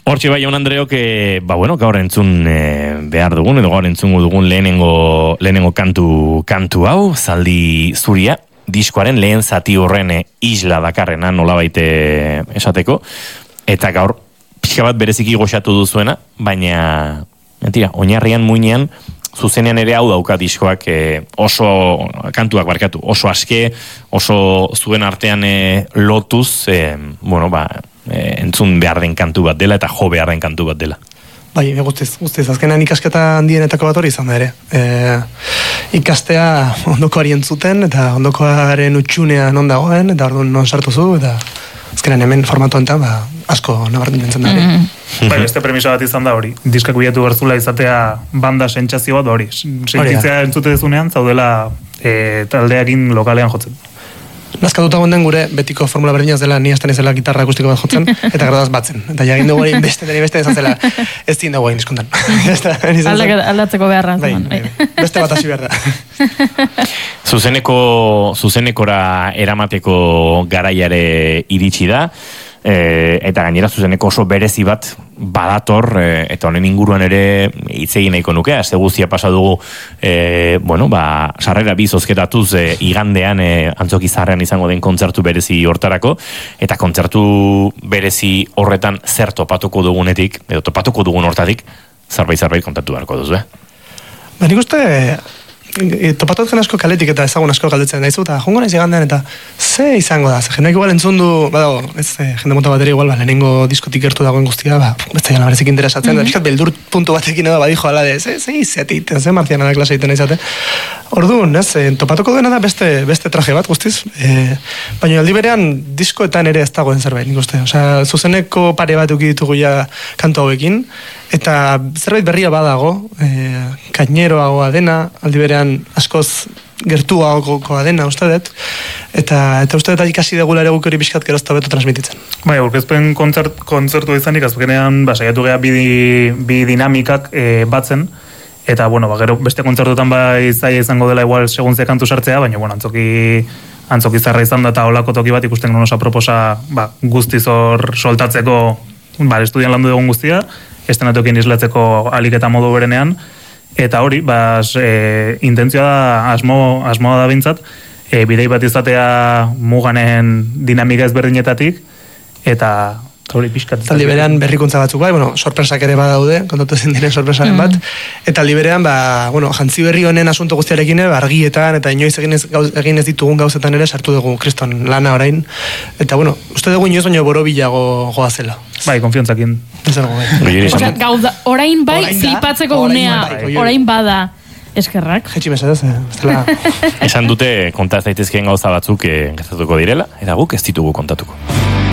Hortxe bai, Jaun Andreok, gaur entzun behar dugun, edo gaur entzungo dugun lehenengo kantu hau, Zaldi Zuria, diskoaren lehen zati horren isla dakarrena nolabait esateko, eta gaur pixka bat bereziki goxatu duzuena, baina, mentira, oinarrian muinean, zuzenean ere hau dauka diskoak oso aske, oso zuen artean lotuz, entzun behar den kantu bat dela eta jo behar den kantu bat dela. Bai, guztiz, azkenean ikasketa handienetako bat hori izan da ere. Ikastea ondokoari entzuten, eta ondokoaren utxunean non dagoen, eta orduan non sartu zu, eta azkenean hemen formatu enten, asko nabartzen nintzen da ere. Bai, beste premisa bat izan da hori. Diskak bilatu berzula izatea banda sentsazio bat hori. Sentitzea entzute dezunean, zaudela taldeakin lokalean jotzen. Nazkatuta gonden gure betiko formula berdinaz dela ni hasten ezela gitarra akustiko bat jotzen, eta gradaz batzen. Eta jagin dugu egin beste izan zela, ez din dugu egin diskontan. Aldatzeko beharra. Beste bat hasi behar da. Zuzenekora eramateko garaiare iritsi da, eta gainera zuzeneko oso berezi bat badator, eta honen inguruan ere hitz egin nahiko nuke, aste guztia pasa dugu sarrera bi zozketatuz igandean Antzoki Zaharrean izango den kontzertu berezi hortarako, eta kontzertu berezi horretan zer topatuko dugunetik, edo topatuko dugun hortatik, zerbait kontatu beharko duzu, Nik uste topatutzen asko kaletik eta ezagun asko galdetzen daizu, eta jongo naiz igandean, eta ze izango da, jendeak igual entzun du, jende mota bateri igual, lehenengo diskotik gertu dagoen guztia, ez da jala berezik interesatzen, da pixkat beldur puntu batekin edo badijo ala de, ze izetit, ze marzianara klase egiten izate. Orduan, topatuko duena da beste traje bat guztiz, baina aldi berean diskoetan ere ez dagoen zerbait, nik uste. Osea, zuzeneko pare bat ditugu ja kantu hauekin, eta zerbait berria badago, kaineroagoa dena, aldi berean askoz gertuagokoa dena, uste dut, eta uste dut ikasi degula ere guk hori pixkat gerozta beto transmititzen. Bai, aurkezpen kontzertu izanik, azkenean, saiatu geha bi dinamikak batzen, eta, gero beste kontzertutan zaila izango dela igual segun ze kantu sartzea, baina, Antzoki Zaharra izan da eta olako toki bat ikusten gure proposa guztiz hor soltatzeko estudian landu dugun guztia, estenatokien islatzeko alik eta modu berenean, eta hori, intentzioa da, asmoa da bintzat, bidei bat izatea muganen dinamika ezberdinetatik, eta hori pixkat. Eta liberean berrikuntza batzuk bai, sorpresak ere badaude, kontatu ezin diren sorpresaren bat, eta liberean, jantzi berri honen asunto guztiarekin, argietan, eta inoiz egin ez ditugun gauzetan ere sartu dugu kriston lana orain, eta uste dugu inoiz baino borobilago goazela. Bai, konfiantzakin. Orain bai, flipatzeko gunea, orain bada. Eskerrak. Jetxi mesedez, esan dute kontaz daitezkeen gauza batzuk gertatuko direla, eta guk ez ditugu kontatuko.